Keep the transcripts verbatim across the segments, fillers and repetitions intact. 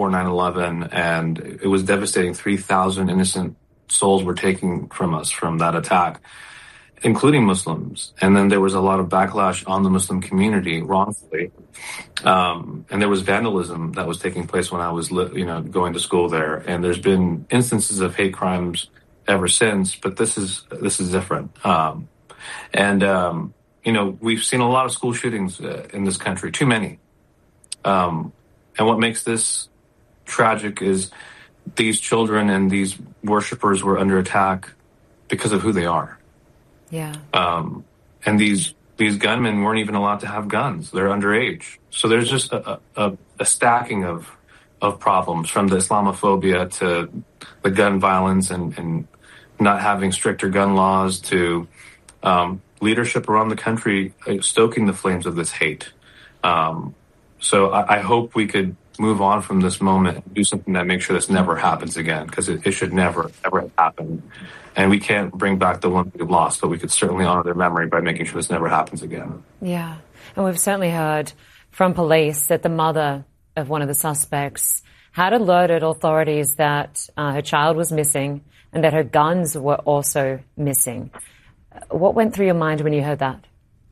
nine eleven, and it was devastating. three thousand innocent souls were taken from us from that attack, including Muslims. And then there was a lot of backlash on the Muslim community wrongfully. Um, and there was vandalism that was taking place when I was, li- you know, going to school there. And there's been instances of hate crimes ever since, but this is, this is different. Um, and, um, you know, we've seen a lot of school shootings uh, in this country, too many. Um, and what makes this tragic is these children and these worshipers were under attack because of who they are. Yeah. Um, and these these gunmen weren't even allowed to have guns. They're underage. So there's just a, a, a stacking of of problems, from the Islamophobia to the gun violence and, and not having stricter gun laws to um, leadership around the country stoking the flames of this hate. Um, so I, I hope we could move on from this moment and do something that makes sure this never happens again, because it, it should never, ever happen. And we can't bring back the one we lost, but we could certainly honor their memory by making sure this never happens again. Yeah. And we've certainly heard from police that the mother of one of the suspects had alerted authorities that uh, her child was missing and that her guns were also missing. What went through your mind when you heard that?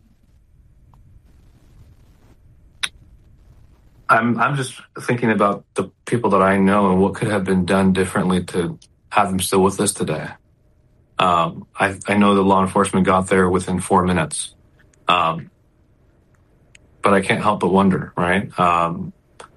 I'm I'm just thinking about the people that I know and what could have been done differently to have them still with us today. Um, I, I know that law enforcement got there within four minutes. Um, but I can't help but wonder, right? Um,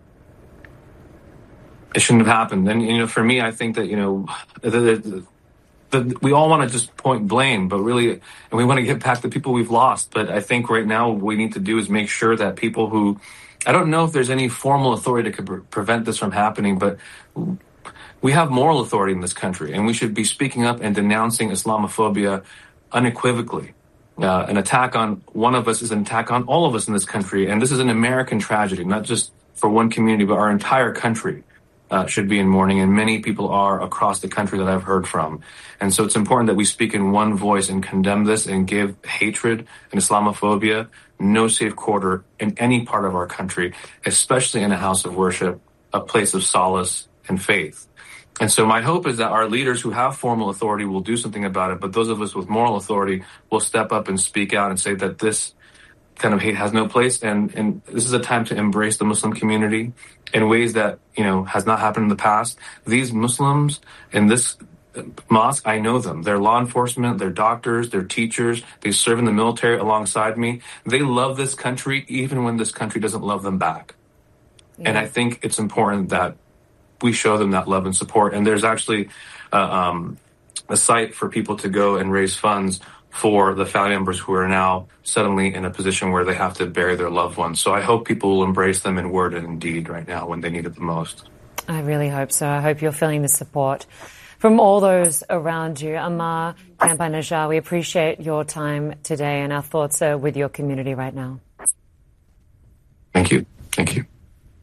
it shouldn't have happened. And, you know, for me, I think that, you know, the, the, the, we all want to just point blame, but really, and we want to get back the people we've lost. But I think right now what we need to do is make sure that people who, I don't know if there's any formal authority that could pre- prevent this from happening, but we have moral authority in this country, and we should be speaking up and denouncing Islamophobia unequivocally. Uh, an attack on one of us is an attack on all of us in this country, and this is an American tragedy, not just for one community, but our entire country uh, should be in mourning, and many people are across the country that I've heard from. And so it's important that we speak in one voice and condemn this and give hatred and Islamophobia no safe quarter in any part of our country, especially in a house of worship, a place of solace and faith. And so my hope is that our leaders who have formal authority will do something about it, but those of us with moral authority will step up and speak out and say that this kind of hate has no place, and, and this is a time to embrace the Muslim community in ways that, you know, has not happened in the past. These Muslims in this mosque, I know them. They're law enforcement, they're doctors, they're teachers, they serve in the military alongside me. They love this country even when this country doesn't love them back. Yeah. And I think it's important that we show them that love and support. And there's actually uh, um, a site for people to go and raise funds for the family members who are now suddenly in a position where they have to bury their loved ones. So I hope people will embrace them in word and in deed right now when they need it the most. I really hope so. I hope you're feeling the support from all those around you. Ammar Campa-Najjar, we appreciate your time today, and our thoughts are with your community right now. Thank you. Thank you.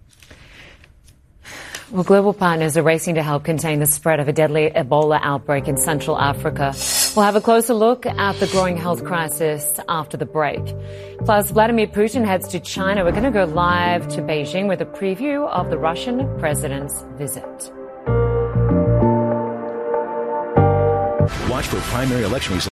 Well, global partners are racing to help contain the spread of a deadly Ebola outbreak in Central Africa. We'll have a closer look at the growing health crisis after the break. Plus, Vladimir Putin heads to China. We're going to go live to Beijing with a preview of the Russian president's visit. Watch for primary election results